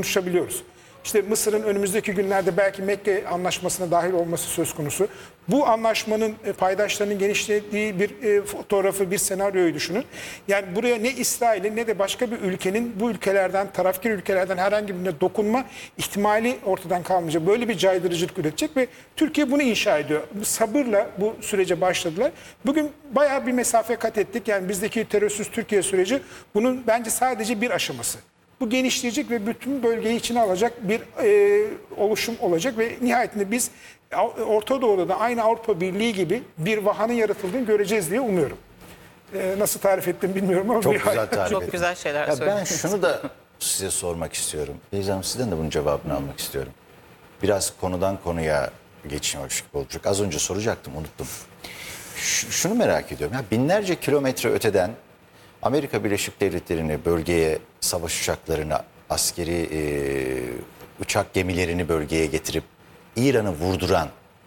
konuşabiliyoruz. İşte Mısır'ın önümüzdeki günlerde belki Mekke anlaşmasına dahil olması söz konusu. Bu anlaşmanın paydaşlarının genişlediği bir fotoğrafı, bir senaryoyu düşünün. Yani buraya ne İsrail'in ne de başka bir ülkenin bu ülkelerden, tarafkir ülkelerden herhangi birine dokunma ihtimali ortadan kalmayacak. Böyle bir caydırıcılık üretecek ve Türkiye bunu inşa ediyor. Sabırla bu sürece başladılar. Bugün bayağı bir mesafe kat ettik. Yani bizdeki terörsüz Türkiye süreci bunun bence sadece bir aşaması. Bu genişleyecek ve bütün bölgeyi içine alacak bir oluşum olacak ve nihayetinde biz Orta Doğu'da da aynı Avrupa Birliği gibi bir vahanın yaratıldığını göreceğiz diye umuyorum. Nasıl tarif ettim bilmiyorum ama çok güzel tarif ettim. Çok güzel şeyler Ben söylediniz. şunu da size sormak istiyorum. Beyza Hanım, sizden de bunun cevabını almak istiyorum. Biraz konudan konuya geçiyormuş gibi olacak. Az önce soracaktım, unuttum. Şunu merak ediyorum. Ya binlerce kilometre öteden Amerika Birleşik Devletleri'ni bölgeye, savaş uçaklarını, askeri uçak gemilerini bölgeye getirip İran'ı vurduran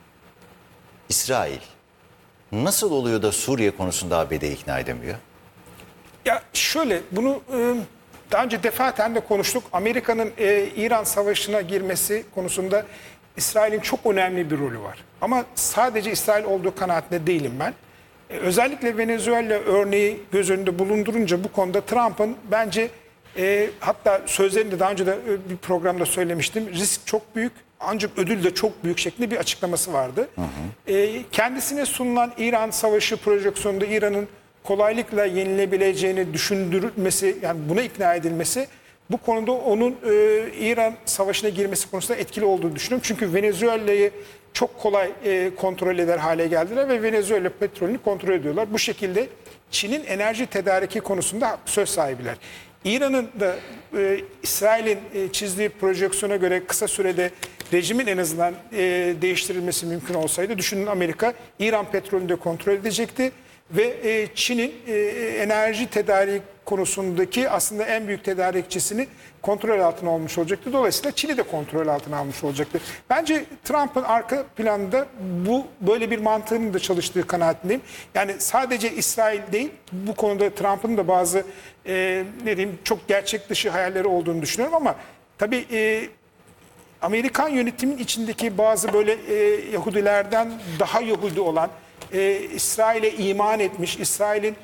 İsrail nasıl oluyor da Suriye konusunda ABD'yi ikna edemiyor? Ya şöyle, bunu daha önce defaten de konuştuk. Amerika'nın İran savaşına girmesi konusunda İsrail'in çok önemli bir rolü var. Ama sadece İsrail olduğu kanaatinde değilim ben. Özellikle Venezuela örneği göz önünde bulundurunca bu konuda Trump'ın bence hatta sözlerinde daha önce de bir programda söylemiştim. Risk çok büyük ancak ödül de çok büyük şeklinde bir açıklaması vardı. Kendisine sunulan İran savaşı projeksiyonunda İran'ın kolaylıkla yenilebileceğini düşündürmesi, yani buna ikna edilmesi bu konuda onun İran savaşına girmesi konusunda etkili olduğunu düşünüyorum. Çünkü Venezuela'yı çok kolay kontrol eder hale geldiler ve Venezuela petrolünü kontrol ediyorlar. Bu şekilde Çin'in enerji tedariki konusunda söz sahibiler. İran'ın da İsrail'in çizdiği projeksiyona göre kısa sürede rejimin en azından değiştirilmesi mümkün olsaydı düşünün Amerika İran petrolünü de kontrol edecekti. Ve Çin'in enerji tedarik konusundaki aslında en büyük tedarikçisini kontrol altına almış olacaktı. Dolayısıyla Çin'i de kontrol altına almış olacaktı. Bence Trump'ın arka planında böyle bir mantığının da çalıştığı kanaatindeyim. Yani sadece İsrail değil, bu konuda Trump'ın da bazı ne diyeyim çok gerçek dışı hayalleri olduğunu düşünüyorum ama tabii Amerikan yönetimin içindeki bazı böyle Yahudilerden daha Yahudi olan İsrail'e iman etmiş, İsrail'in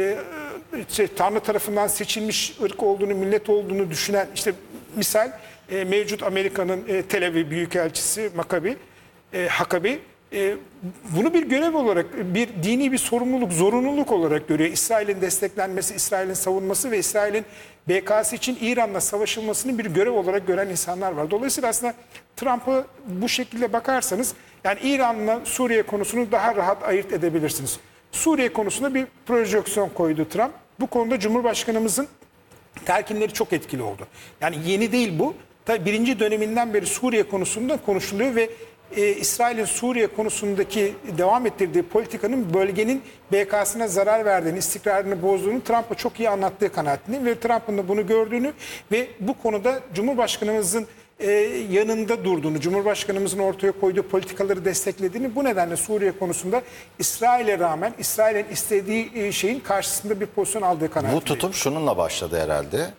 Tanrı tarafından seçilmiş ırk olduğunu, millet olduğunu düşünen, işte misal mevcut Amerika'nın Tel Aviv Büyükelçisi Hakabi bunu bir görev olarak, bir dini bir sorumluluk, zorunluluk olarak görüyor. İsrail'in desteklenmesi, İsrail'in savunması ve İsrail'in BK'sı için İran'la savaşılmasını bir görev olarak gören insanlar var. Dolayısıyla aslında Trump'a bu şekilde bakarsanız yani İran'la Suriye konusunu daha rahat ayırt edebilirsiniz. Suriye konusunda bir projeksiyon koydu Trump. Bu konuda Cumhurbaşkanımızın telkinleri çok etkili oldu. Yani yeni değil bu. Tabii birinci döneminden beri Suriye konusunda konuşuluyor ve İsrail'in Suriye konusundaki devam ettirdiği politikanın bölgenin BK'sına zarar verdiğini, istikrarını bozduğunu Trump'a çok iyi anlattığı kanaatindeyim. Ve Trump'ın da bunu gördüğünü ve bu konuda Cumhurbaşkanımızın yanında durduğunu, Cumhurbaşkanımızın ortaya koyduğu politikaları desteklediğini, bu nedenle Suriye konusunda İsrail'e rağmen İsrail'in istediği şeyin karşısında bir pozisyon aldığı kanaatindeyim. Bu tutum şununla başladı herhalde.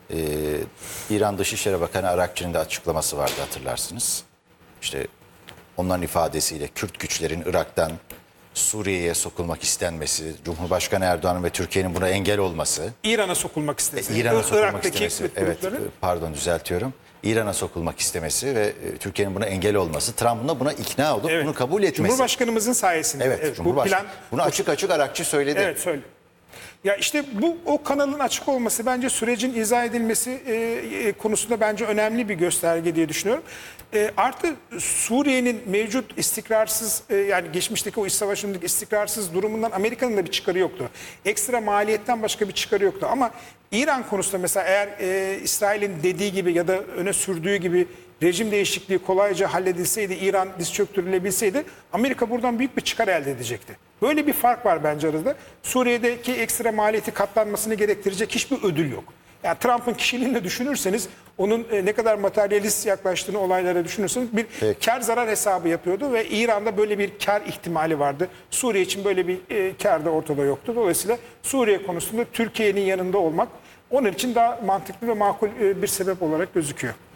İran Dışişleri Bakanı Arakçı'nın da açıklaması vardı, hatırlarsınız. İşte onların ifadesiyle Kürt güçlerin Irak'tan Suriye'ye sokulmak istenmesi, Cumhurbaşkanı Erdoğan'ın ve Türkiye'nin buna engel olması. İran'a sokulmak istemesi. İran'a sokulmak Irak'taki istemesi. Evet, pardon, düzeltiyorum. İran'a sokulmak istemesi ve Türkiye'nin buna engel olması, Trump'ın da buna ikna olup bunu kabul etmesi. Cumhurbaşkanımızın sayesinde. Evet, Cumhurbaşkanı. Bunu açık açık Arakçı söyledi. Evet, söyle. Ya işte o kanalın açık olması bence sürecin izah edilmesi konusunda bence önemli bir gösterge diye düşünüyorum. Artı Suriye'nin mevcut istikrarsız yani geçmişteki o iç savaşındaki istikrarsız durumundan Amerika'nın da bir çıkarı yoktu. Ekstra maliyetten başka bir çıkarı yoktu. Ama İran konusunda mesela eğer İsrail'in dediği gibi ya da öne sürdüğü gibi rejim değişikliği kolayca halledilseydi, İran diz çöktürülebilseydi Amerika buradan büyük bir çıkar elde edecekti. Böyle bir fark var bence arada. Suriye'deki ekstra maliyeti katlanmasını gerektirecek hiçbir ödül yok. Yani Trump'ın kişiliğini düşünürseniz, onun ne kadar materyalist yaklaştığını olaylara düşünürseniz bir kar zarar hesabı yapıyordu ve İran'da böyle bir kar ihtimali vardı. Suriye için böyle bir kar da ortada yoktu. Dolayısıyla Suriye konusunda Türkiye'nin yanında olmak onun için daha mantıklı ve makul bir sebep olarak gözüküyor.